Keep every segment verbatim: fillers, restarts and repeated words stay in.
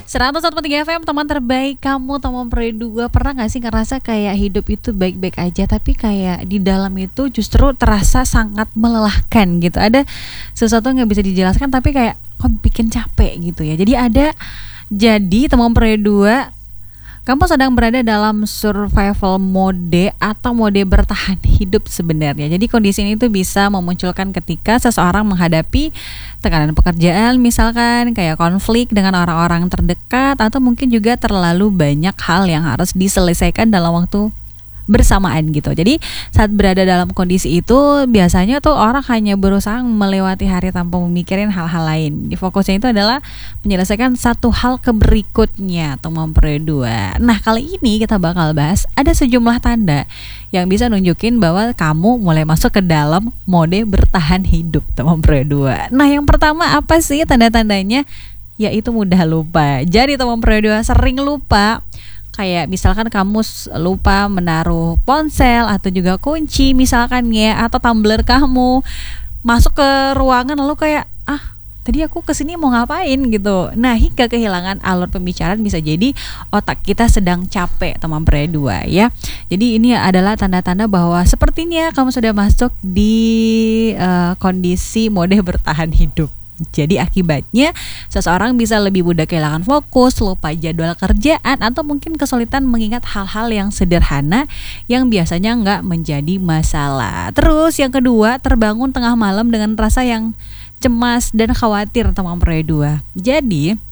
seratus satu koma tiga F M, teman terbaik kamu, teman berdua. Pernah gak sih ngerasa kayak hidup itu baik-baik aja, tapi kayak di dalam itu justru terasa sangat melelahkan gitu. Ada sesuatu yang gak bisa dijelaskan tapi kayak kok bikin capek gitu ya. Jadi ada, jadi teman berdua, kamu sedang berada dalam survival mode atau mode bertahan hidup sebenarnya. Jadi kondisi ini tuh bisa memunculkan ketika seseorang menghadapi tekanan pekerjaan, misalkan kayak konflik dengan orang-orang terdekat, atau mungkin juga terlalu banyak hal yang harus diselesaikan dalam waktu bersamaan gitu. Jadi saat berada dalam kondisi itu biasanya tuh orang hanya berusaha melewati hari tanpa memikirin hal-hal lain. Di fokusnya itu adalah menyelesaikan satu hal ke berikutnya, teman berdua. Nah, kali ini kita bakal bahas ada sejumlah tanda yang bisa nunjukin bahwa kamu mulai masuk ke dalam mode bertahan hidup, teman berdua. Nah, yang pertama apa sih tanda-tandanya? Yaitu mudah lupa. Jadi teman berdua sering lupa. Kayak misalkan kamu lupa menaruh ponsel atau juga kunci misalkan ya, atau tumbler kamu masuk ke ruangan lalu kayak ah tadi aku kesini mau ngapain gitu. Nah, hingga kehilangan alur pembicaraan bisa jadi otak kita sedang capek, teman berdua ya. Jadi ini adalah tanda-tanda bahwa sepertinya kamu sudah masuk di uh, kondisi mode bertahan hidup. Jadi akibatnya seseorang bisa lebih mudah kehilangan fokus, lupa jadwal kerjaan, atau mungkin kesulitan mengingat hal-hal yang sederhana yang biasanya nggak menjadi masalah. Terus yang kedua, terbangun tengah malam dengan rasa yang cemas dan khawatir, teman berdua. Jadi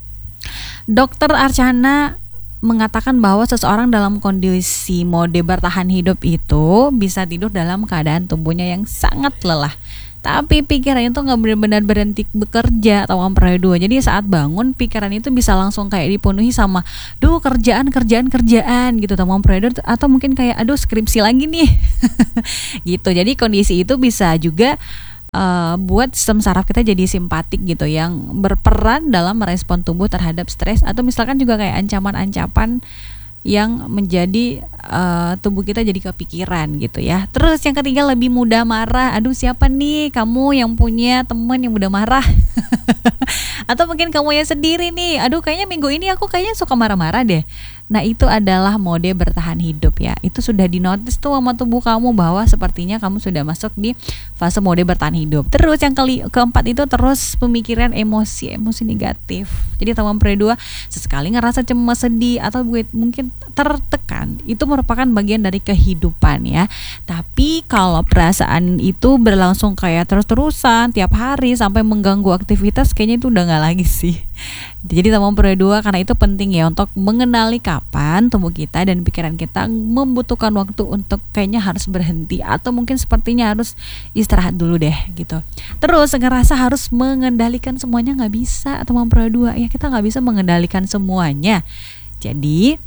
Dokter Archana mengatakan bahwa seseorang dalam kondisi mode bertahan hidup itu bisa tidur dalam keadaan tubuhnya yang sangat lelah, tapi pikirannya tuh nggak benar-benar berhenti bekerja, teman berdua. Jadi saat bangun pikiran itu bisa langsung kayak dipenuhi sama duh kerjaan kerjaan kerjaan gitu, teman berdua. Atau mungkin kayak aduh skripsi lagi nih gitu. Jadi kondisi itu bisa juga uh, buat sistem saraf kita jadi simpatik gitu, yang berperan dalam merespon tubuh terhadap stres, atau misalkan juga kayak ancaman-ancaman yang menjadi uh, tubuh kita jadi kepikiran gitu ya. Terus yang ketiga, lebih mudah marah. Aduh, siapa nih kamu yang punya teman yang mudah marah? Atau mungkin kamu yang sendiri nih, aduh kayaknya minggu ini aku kayaknya suka marah-marah deh. Nah, itu adalah mode bertahan hidup ya. Itu sudah dinotis tuh sama tubuh kamu bahwa sepertinya kamu sudah masuk di fase mode bertahan hidup. Terus yang keli- keempat itu terus pemikiran emosi, emosi negatif. Jadi teman berdua sesekali ngerasa cemas, sedih, atau mungkin tertekan, itu merupakan bagian dari kehidupan ya. Tapi kalau perasaan itu berlangsung kayak terus-terusan tiap hari sampai mengganggu aktivitas, kayaknya itu udah gak lagi sih. Jadi teman berdua, karena itu penting ya untuk mengenali kapan tubuh kita dan pikiran kita membutuhkan waktu untuk kayaknya harus berhenti, atau mungkin sepertinya harus istirahat dulu deh gitu. Terus ngerasa harus mengendalikan semuanya, nggak bisa, teman berdua ya, kita nggak bisa mengendalikan semuanya. Jadi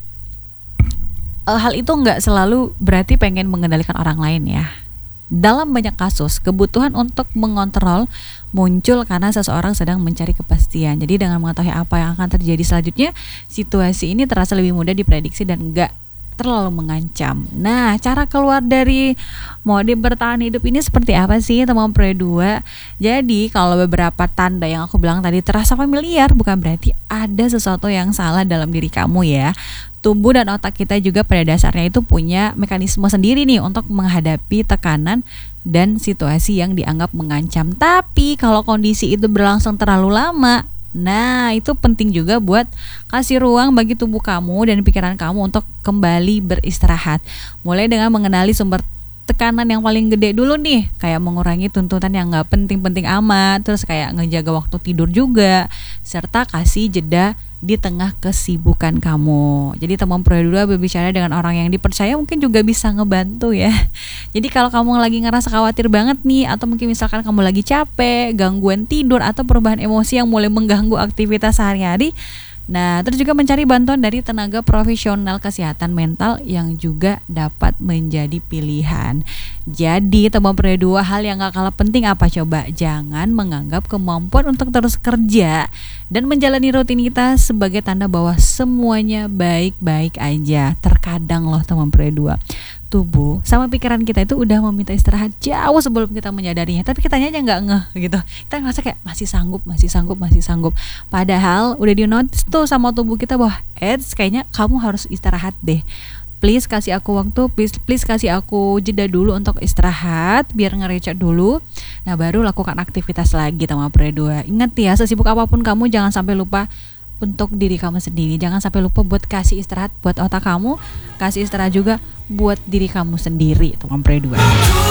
hal itu nggak selalu berarti pengen mengendalikan orang lain ya. Dalam banyak kasus, kebutuhan untuk mengontrol muncul karena seseorang sedang mencari kepastian. Jadi dengan mengetahui apa yang akan terjadi selanjutnya, situasi ini terasa lebih mudah diprediksi dan enggak terlalu mengancam. Nah, cara keluar dari mode bertahan hidup ini seperti apa sih, teman berdua? Jadi kalau beberapa tanda yang aku bilang tadi terasa familiar, bukan berarti ada sesuatu yang salah dalam diri kamu ya. Tubuh dan otak kita juga pada dasarnya itu punya mekanisme sendiri nih untuk menghadapi tekanan dan situasi yang dianggap mengancam. Tapi kalau kondisi itu berlangsung terlalu lama, nah itu penting juga buat kasih ruang bagi tubuh kamu dan pikiran kamu untuk kembali beristirahat. Mulai dengan mengenali sumber tekanan yang paling gede dulu nih, kayak mengurangi tuntutan yang gak penting-penting amat, terus kayak ngejaga waktu tidur juga, serta kasih jeda di tengah kesibukan kamu. Jadi teman berdua berbicara dengan orang yang dipercaya mungkin juga bisa ngebantu ya. Jadi kalau kamu lagi ngerasa khawatir banget nih, atau mungkin misalkan kamu lagi capek, gangguan tidur, atau perubahan emosi yang mulai mengganggu aktivitas sehari-hari, nah, terus juga mencari bantuan dari tenaga profesional kesehatan mental yang juga dapat menjadi pilihan. Jadi teman berdua, hal yang gak kalah penting apa coba? Jangan menganggap kemampuan untuk terus kerja dan menjalani rutinitas sebagai tanda bahwa semuanya baik-baik aja. Terkadang loh teman berdua, tubuh sama pikiran kita itu udah meminta istirahat jauh sebelum kita menyadarinya, tapi kitanya aja nggak ngeh gitu. Kita ngerasa kayak masih sanggup, masih sanggup, masih sanggup. Padahal udah di notice tuh sama tubuh kita bahwa eh kayaknya kamu harus istirahat deh. Please kasih aku waktu, please, please kasih aku jeda dulu untuk istirahat, biar nge-recharge dulu. Nah baru lakukan aktivitas lagi sama Pre2. Ingat ya, sesibuk apapun kamu jangan sampai lupa untuk diri kamu sendiri. Jangan sampai lupa buat kasih istirahat buat otak kamu, kasih istirahat juga buat diri kamu sendiri, teman Pre2.